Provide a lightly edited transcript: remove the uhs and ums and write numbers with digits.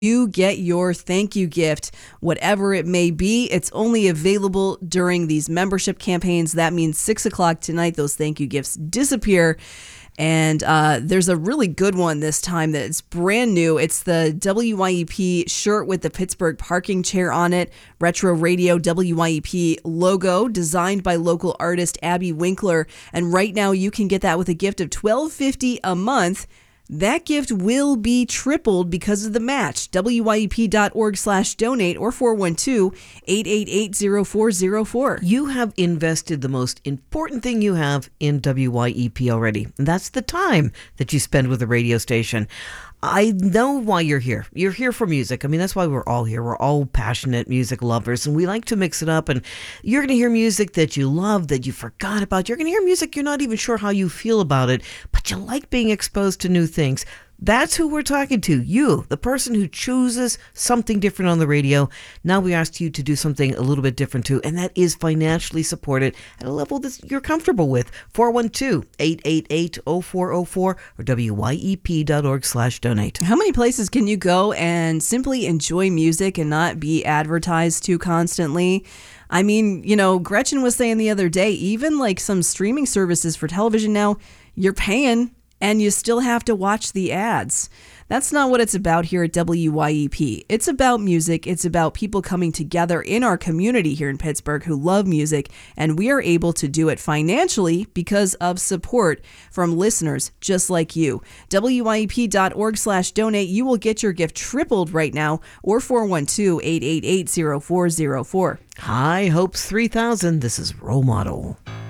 You get your thank you gift, whatever it may be. It's only available during these membership campaigns. That means 6 o'clock tonight, those thank you gifts disappear. And there's a really good one this time that's brand new. It's the WYEP shirt with the Pittsburgh parking chair on it. Retro Radio WYEP logo designed by local artist Abby Winkler. And right now you can get that with a gift of $12.50 a month. That gift will be tripled because of the match. WYEP.org/donate or 412-888-0404. You have invested the most important thing you have in WYEP already, and that's the time that you spend with the radio station. I know why you're here. You're here for music. I mean, that's why we're all here. We're all passionate music lovers, and we like to mix it up. And you're going to hear music that you love, that you forgot about. You're going to hear music you're not even sure how you feel about it, but you like being exposed to new things. That's who we're talking to. You, the person who chooses something different on the radio. Now we ask you to do something a little bit different too, and that is financially supported at a level that you're comfortable with. 412-888-0404 or WYEP.org/donate. How many places can you go and simply enjoy music and not be advertised to constantly? I mean, Gretchen was saying the other day, even like some streaming services for television now, you're paying and you still have to watch the ads. That's not what it's about here at WYEP. It's about music. It's about people coming together in our community here in Pittsburgh who love music, and we are able to do it financially because of support from listeners just like you. WYEP.org/donate. You will get your gift tripled right now, or 412-888-0404. High Hopes 3000. This is Role Model.